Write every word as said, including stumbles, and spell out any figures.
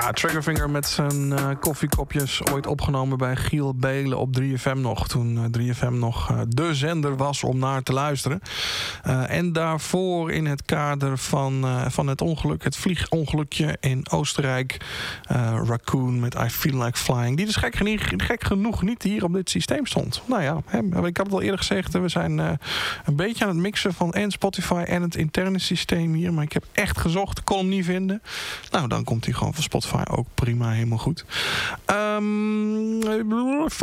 Ja, Triggerfinger met zijn uh, koffiekopjes. Ooit opgenomen bij Giel Belen op drie F M nog. Toen uh, drie F M nog uh, de zender was om naar te luisteren. Uh, en daarvoor in het kader van, uh, van het ongeluk, het vliegongelukje in Oostenrijk. Uh, Raccoon met I Feel Like Flying. Die dus gek, gek genoeg niet hier op dit systeem stond. Nou ja, hè, ik had het al eerder gezegd. We zijn uh, een beetje aan het mixen van en Spotify en het interne systeem hier. Maar ik heb echt gezocht, kon hem niet vinden. Nou, dan komt hij gewoon van Spotify ook prima, helemaal goed. Um,